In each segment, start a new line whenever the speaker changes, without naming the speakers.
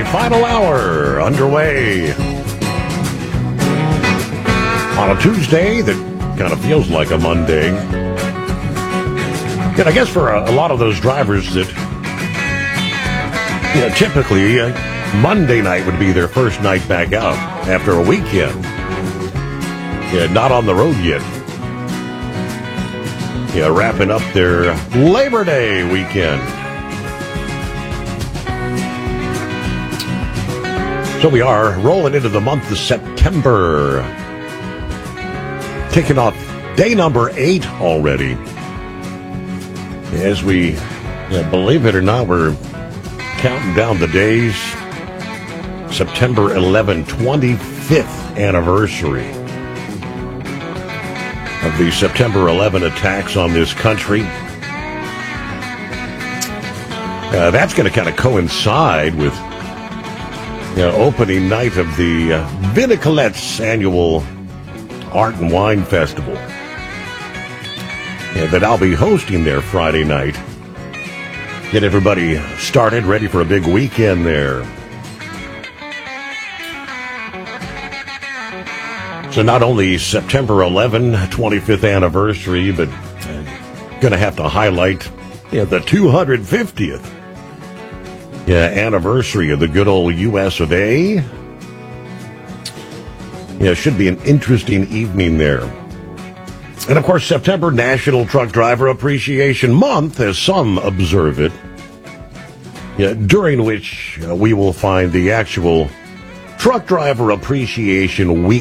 final hour underway on a Tuesday that kind of feels like a Monday. And I guess for a lot of those drivers that, typically Monday night would be their first night back out after a weekend. Not on the road yet. Wrapping up their Labor Day weekend. So we are rolling into the month of September. Kicking off day number 8 already. As we, believe it or not, we're counting down the days. September 11, 25th anniversary of the September 11 attacks on this country. That's going to kind of coincide with opening night of the Vinicolette's annual Art and Wine Festival that I'll be hosting there Friday night. Get everybody started, ready for a big weekend there. So not only September 11, 25th anniversary, but going to have to highlight the 250th anniversary of the good old U.S. of A. Should be an interesting evening there. And of course, September National Truck Driver Appreciation Month, as some observe it, during which we will find the actual Truck Driver Appreciation Week.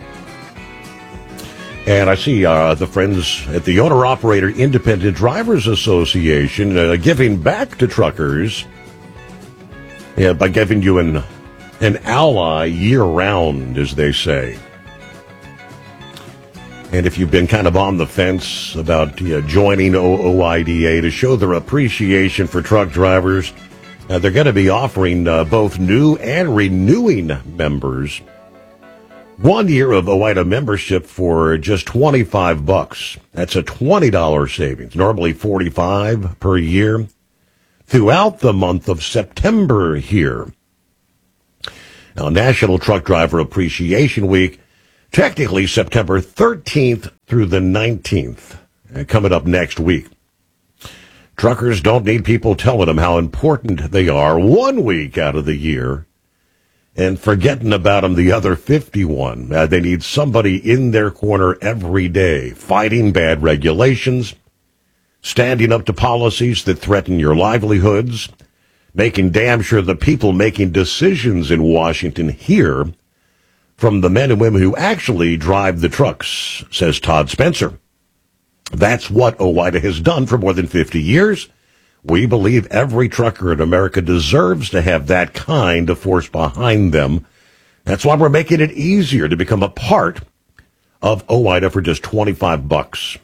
And I see the friends at the Owner-Operator Independent Drivers Association giving back to truckers by giving you an ally year-round, as they say. And if you've been kind of on the fence about joining OOIDA to show their appreciation for truck drivers, they're going to be offering both new and renewing members 1 year of OOIDA membership for just $25. That's a $20 savings, normally $45 per year, throughout the month of September here. Now, National Truck Driver Appreciation Week, technically September 13th through the 19th, coming up next week. Truckers don't need people telling them how important they are 1 week out of the year and forgetting about them the other 51. They need somebody in their corner every day, fighting bad regulations, standing up to policies that threaten your livelihoods, making damn sure the people making decisions in Washington hear from the men and women who actually drive the trucks, says Todd Spencer. That's what OOIDA has done for more than 50 years. We believe every trucker in America deserves to have that kind of force behind them. That's why we're making it easier to become a part of OOIDA for just $25.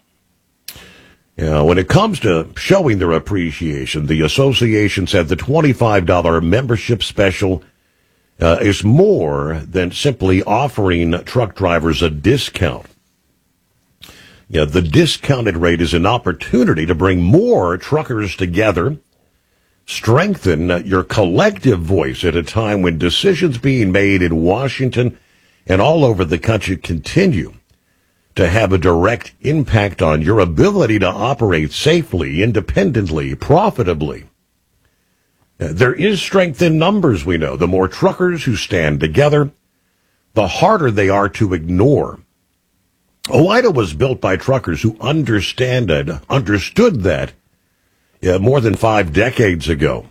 When it comes to showing their appreciation, the association said the $25 membership special is more than simply offering truck drivers a discount. The discounted rate is an opportunity to bring more truckers together, strengthen your collective voice at a time when decisions being made in Washington and all over the country continue to have a direct impact on your ability to operate safely, independently, profitably. There is strength in numbers, we know. The more truckers who stand together, the harder they are to ignore. OOIDA was built by truckers who understood that more than 5 decades ago.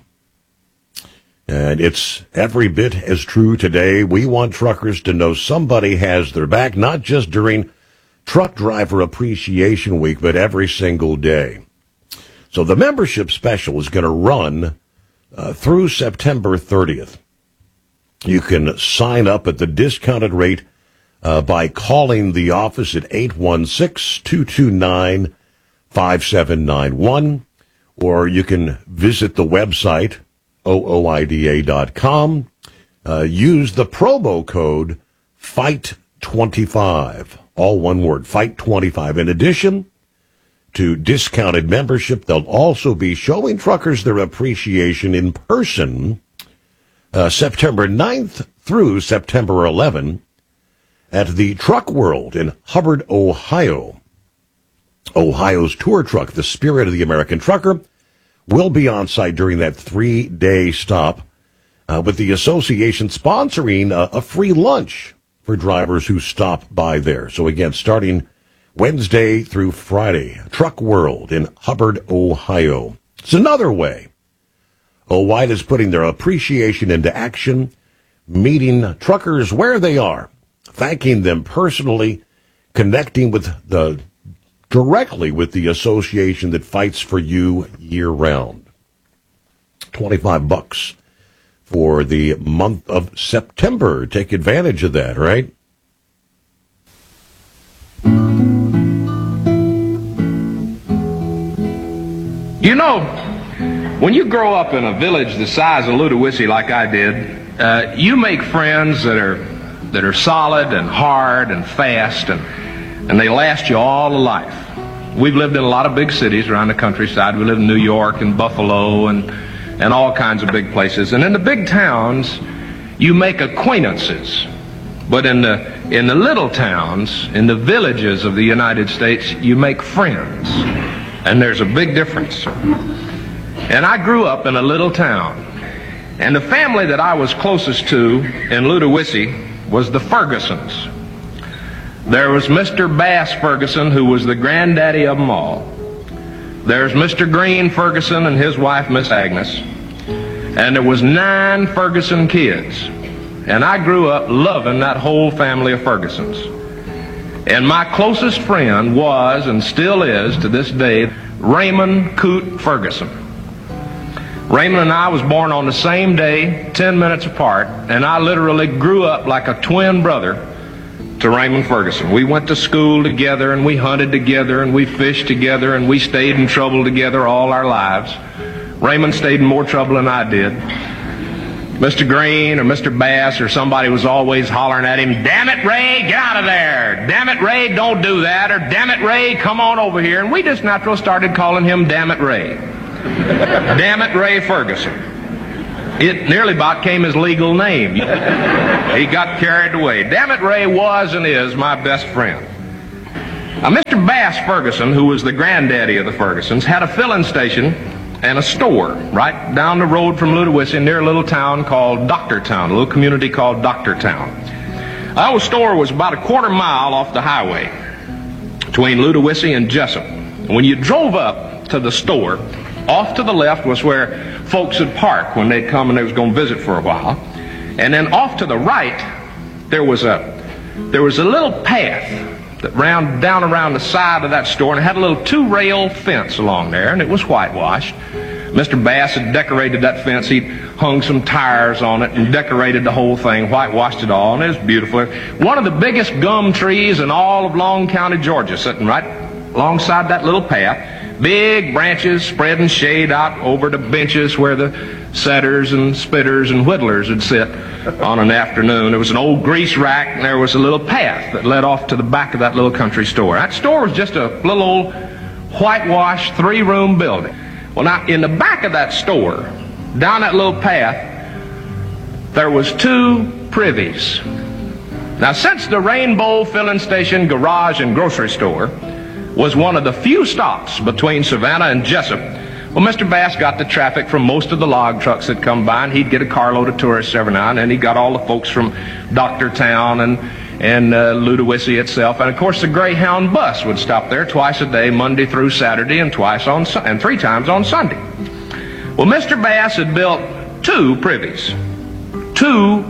And it's every bit as true today. We want truckers to know somebody has their back, not just during Truck Driver Appreciation Week, but every single day. So the membership special is going to run through September 30th. You can sign up at the discounted rate by calling the office at 816-229-5791, or you can visit the website, ooida.com. Use the promo code FIGHT25, all one word, FIGHT25. In addition to discounted membership, they'll also be showing truckers their appreciation in person September 9th through September 11 at the Truck World in Hubbard, Ohio. Ohio's tour truck, the Spirit of the American Trucker, will be on site during that 3-day stop, with the association sponsoring a free lunch for drivers who stop by there. So again, starting Wednesday through Friday, Truck World in Hubbard, Ohio. It's another way White is putting their appreciation into action, meeting truckers where they are, thanking them personally, connecting directly with the association that fights for you year-round. $25 for the month of September. Take advantage of that, right?
You know, when you grow up in a village the size of Ludowici like I did, you make friends that are solid and hard and fast, and they last you all a life. We've lived in a lot of big cities around the countryside. We live in New York and Buffalo and all kinds of big places. And in the big towns, you make acquaintances. But in the little towns, in the villages of the United States, you make friends. And there's a big difference. And I grew up in a little town. And the family that I was closest to in Ludowici was the Fergusons. There was Mr. Bass Ferguson, who was the granddaddy of them all. There's Mr. Green Ferguson and his wife, Miss Agnes. And there was 9 Ferguson kids. And I grew up loving that whole family of Fergusons. And my closest friend was, and still is to this day, Raymond Coote Ferguson. Raymond and I was born on the same day, 10 minutes apart, and I literally grew up like a twin brother to Raymond Ferguson. We went to school together, and we hunted together, and we fished together, and we stayed in trouble together all our lives. Raymond stayed in more trouble than I did. Mr. Green or Mr. Bass or somebody was always hollering at him, "Damn it, Ray, get out of there! Damn it, Ray, don't do that!" Or "Damn it, Ray, come on over here." And we just naturally started calling him Damn it, Ray. Damn it, Ray Ferguson. It nearly about came his legal name. He got carried away. Damn it, Ray was and is my best friend. Now, Mr. Bass Ferguson, who was the granddaddy of the Fergusons, had a filling station and a store right down the road from Ludowici near a little town called Doctortown, a little community called Doctortown. That old store was about a quarter mile off the highway between Ludowici and Jessup. And when you drove up to the store, off to the left was where folks would park when they'd come and they was going to visit for a while. And then off to the right, there was a little path that ran down around the side of that store, and it had a little 2-rail fence along there, and it was whitewashed. Mr. Bass had decorated that fence. He hung some tires on it and decorated the whole thing, whitewashed it all, and it was beautiful. One of the biggest gum trees in all of Long County, Georgia, sitting right alongside that little path. Big branches spreading shade out over the benches where the setters and spitters and whittlers would sit on an afternoon. There was an old grease rack, and there was a little path that led off to the back of that little country store. That store was just a little old whitewashed 3-room building. Well, now, in the back of that store, down that little path, there was 2 privies. Now, since the Rainbow Filling Station, Garage, and Grocery Store was one of the few stops between Savannah and Jessup, well, Mr. Bass got the traffic from most of the log trucks that come by, and he'd get a carload of tourists every now and then. He got all the folks from Doctortown and Ludowici itself, and of course the Greyhound bus would stop there twice a day, Monday through Saturday, and 3 times on Sunday. Well, Mr. Bass had built 2 privies, 2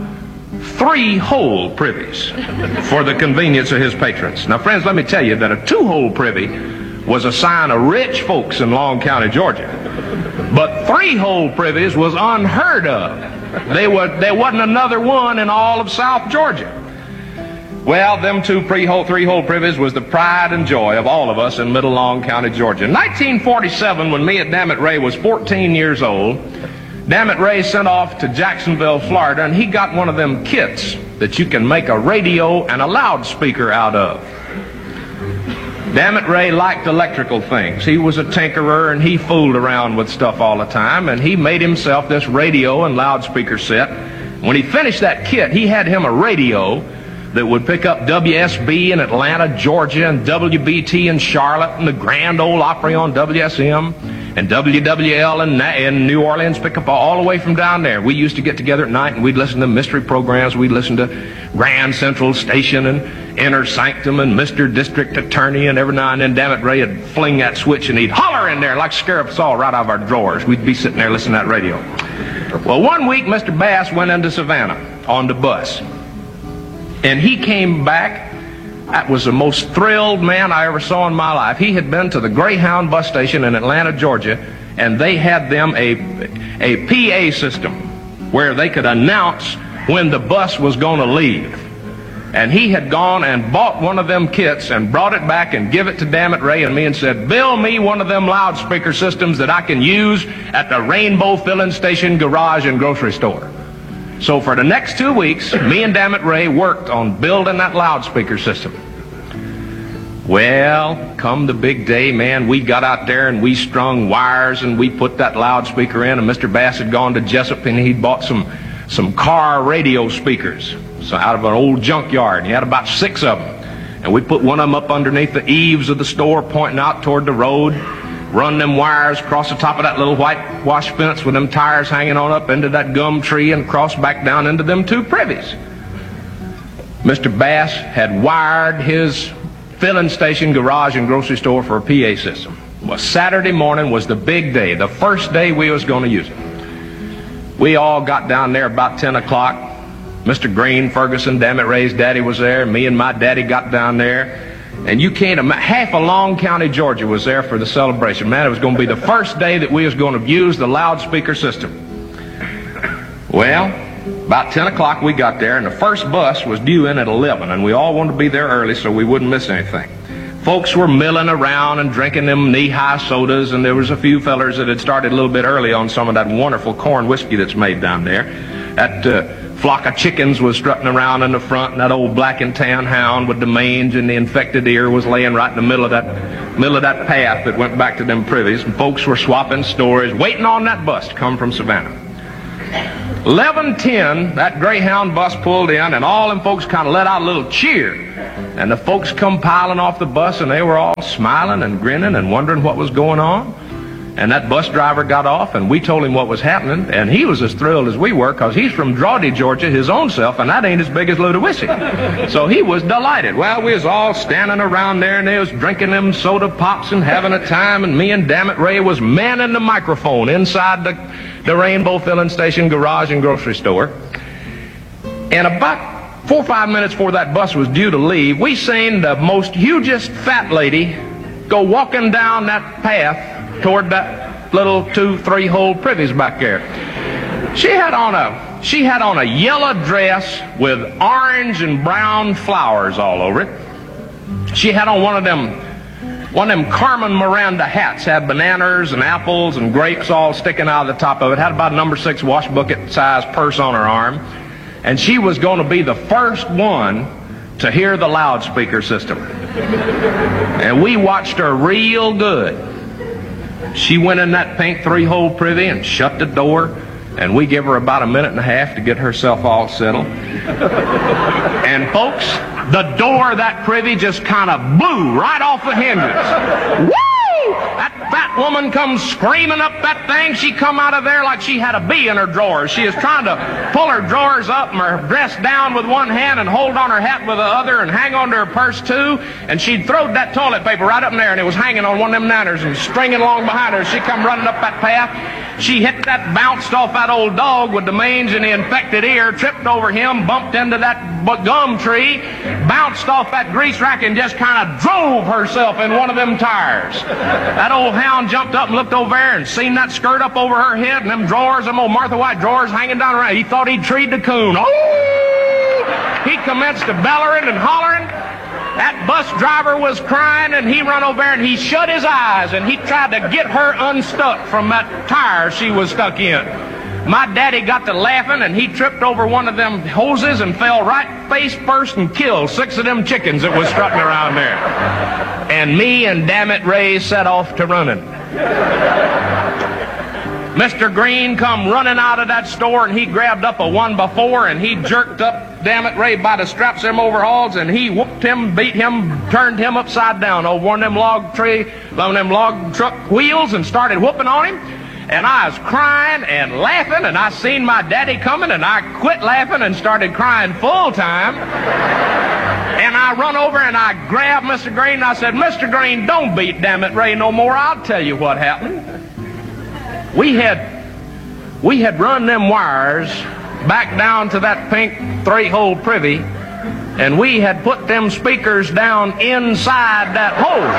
3-hole privies for the convenience of his patrons. Now, friends, let me tell you that a 2-hole privy was a sign of rich folks in Long County, Georgia. But 3-hole privies was unheard of. There wasn't another one in all of South Georgia. Well, them 2 3-hole privies was the pride and joy of all of us in Middle Long County, Georgia. In 1947, when me and Damn It Ray was 14 years old, Damn It Ray sent off to Jacksonville, Florida, and he got one of them kits that you can make a radio and a loudspeaker out of. Dammit Ray liked electrical things. He was a tinkerer, and he fooled around with stuff all the time, and he made himself this radio and loudspeaker set. When he finished that kit, he had him a radio that would pick up WSB in Atlanta, Georgia, and WBT in Charlotte, and the Grand Ole Opry on WSM, and WWL in New Orleans, pick up all the way from down there. We used to get together at night, and we'd listen to mystery programs. We'd listen to Grand Central Station and Inner Sanctum and Mr. District Attorney, and every now and then Dammit Ray would fling that switch, and he'd holler in there like scare us all right out of our drawers. We'd be sitting there listening to that radio. Well, one week, Mr. Bass went into Savannah on the bus. And he came back. That was the most thrilled man I ever saw in my life. He had been to the Greyhound bus station in Atlanta, Georgia, and they had them a PA system where they could announce when the bus was going to leave. And he had gone and bought one of them kits and brought it back and give it to Dammit Ray and me and said, build me one of them loudspeaker systems that I can use at the Rainbow Filling Station garage and grocery store. So for the next 2 weeks, me and Dammit Ray worked on building that loudspeaker system. Well, come the big day, man, we got out there and we strung wires and we put that loudspeaker in, and Mr. Bass had gone to Jessup and he'd bought some car radio speakers out of an old junkyard. He had about 6 of them. And we put one of them up underneath the eaves of the store pointing out toward the road, run them wires across the top of that little whitewash fence with them tires hanging on up into that gum tree and cross back down into them 2 privies. Mr. Bass had wired his filling station garage and grocery store for a PA system. Well, Saturday morning was the big day, the first day we was going to use it. We all got down there about 10 o'clock. Mr. Green, Ferguson, Dammit Ray's daddy was there. Me and my daddy got down there. And you can't imagine, half of Long County, Georgia was there for the celebration. Man, it was going to be the first day that we was going to use the loudspeaker system. Well, about 10 o'clock we got there, and the first bus was due in at 11, and we all wanted to be there early so we wouldn't miss anything. Folks were milling around and drinking them knee-high sodas, and there was a few fellers that had started a little bit early on some of that wonderful corn whiskey that's made down there. That flock of chickens was strutting around in the front, and that old black and tan hound with the mange and the infected ear was laying right in the middle of that path that went back to them privies, and folks were swapping stories, waiting on that bus to come from Savannah. 11:10, that Greyhound bus pulled in, and all them folks kind of let out a little cheer. And the folks come piling off the bus, and they were all smiling and grinning and wondering what was going on. And that bus driver got off, and we told him what was happening, and he was as thrilled as we were, because he's from Drawdy, Georgia, his own self, and that ain't as big as Ludowici. So he was delighted. Well, we was all standing around there, and they was drinking them soda pops and having a time, and me and Dammit Ray was manning the microphone inside the Rainbow Filling Station garage and grocery store. And about 4 or 5 minutes before that bus was due to leave, we seen the most hugest fat lady go walking down that path toward that little 2-3 hole privies back there. She had on a yellow dress with orange and brown flowers all over it. She had on one of them Carmen Miranda hats, had bananas and apples and grapes all sticking out of the top of it, had about a number 6 wash bucket size purse on her arm, and she was going to be the first one to hear the loudspeaker system. And we watched her real good. She went in that pink 3-hole privy and shut the door, and we give her about a minute and a half to get herself all settled. And folks, the door of that privy just kind of blew right off the hinges. Woo! That fat woman comes screaming up that thing. She come out of there like she had a bee in her drawers. She is trying to pull her drawers up and her dress down with one hand and hold on her hat with the other and hang on to her purse too. And she'd throwed that toilet paper right up in there, and it was hanging on one of them nanners and stringing along behind her. She come running up that path. She hit that, bounced off that old dog with the mange and the infected ear, tripped over him, bumped into that gum tree, bounced off that grease rack, and just kind of drove herself in one of them tires. That old hound jumped up and looked over there and seen that skirt up over her head and them drawers, them old Martha White drawers hanging down around. He thought he'd treed the coon. Oh! He commenced to bellering and hollering. That bus driver was crying, and he run over there and he shut his eyes and he tried to get her unstuck from that tire she was stuck in. My daddy got to laughing, and he tripped over one of them hoses and fell right face first and killed 6 of them chickens that was strutting around there. And me and Dammit Ray set off to running. Mr. Green come running out of that store, and he grabbed up a 1x4, and he jerked up Dammit Ray by the straps of them overalls, and he whooped him, beat him, turned him upside down over one of them log truck wheels and started whooping on him. And I was crying and laughing, and I seen my daddy coming, and I quit laughing and started crying full time. And I run over and I grabbed Mr. Green, and I said, Mr. Green, don't beat Dammit Ray no more. I'll tell you what happened. We had run them wires back down to that pink 3-hole privy, and we had put them speakers down inside that hole.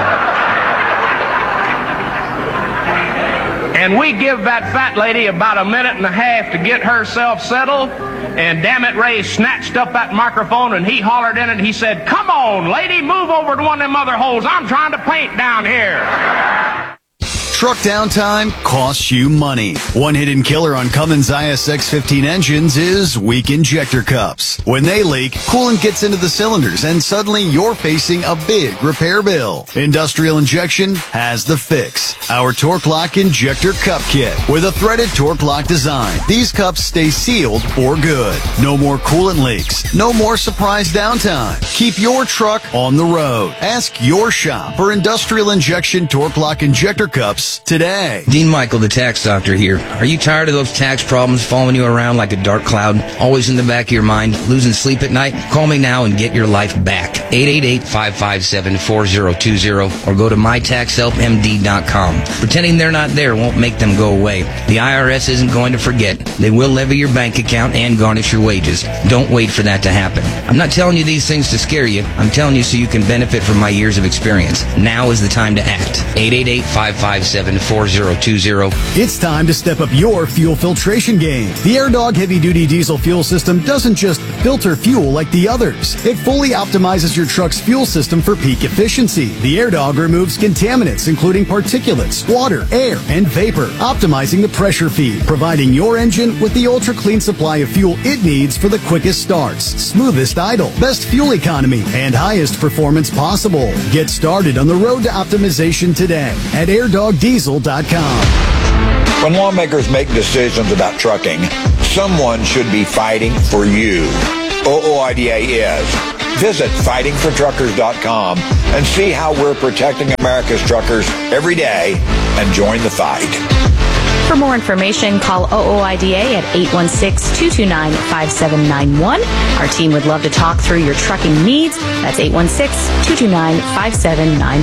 And we give that fat lady about a minute and a half to get herself settled, and Dammit Ray snatched up that microphone and he hollered in it and he said, come on, lady, move over to one of them other holes. I'm trying to paint down here.
Truck downtime costs you money. One hidden killer on Cummins ISX-15 engines is weak injector cups. When they leak, coolant gets into the cylinders and suddenly you're facing a big repair bill. Industrial Injection has the fix. Our Torque Lock Injector Cup Kit with a threaded Torque Lock design. These cups stay sealed for good. No more coolant leaks. No more surprise downtime. Keep your truck on the road. Ask your shop for Industrial Injection Torque Lock Injector Cups today.
Dean Michael, the tax doctor here. Are you tired of those tax problems following you around like a dark cloud, always in the back of your mind, losing sleep at night? Call me now and get your life back. 888-557-4020 or go to mytaxhelpmd.com. Pretending they're not there won't make them go away. The IRS isn't going to forget. They will levy your bank account and garnish your wages. Don't wait for that to happen. I'm not telling you these things to scare you. I'm telling you so you can benefit from my years of experience. Now is the time to act. 888-557-4020.
It's time to step up your fuel filtration game. The AirDog heavy-duty diesel fuel system doesn't just filter fuel like the others. It fully optimizes your truck's fuel system for peak efficiency. The AirDog removes contaminants, including particulates, water, air, and vapor, optimizing the pressure feed, providing your engine with the ultra-clean supply of fuel it needs for the quickest starts, smoothest idle, best fuel economy, and highest performance possible. Get started on the road to optimization today at airdogdiesel.com.
When lawmakers make decisions about trucking, someone should be fighting for you. OOIDA is. Visit fightingfortruckers.com and see how we're protecting America's truckers every day and join the fight.
For more information, call OOIDA at 816-229-5791. Our team would love to talk through your trucking needs. That's 816-229-5791.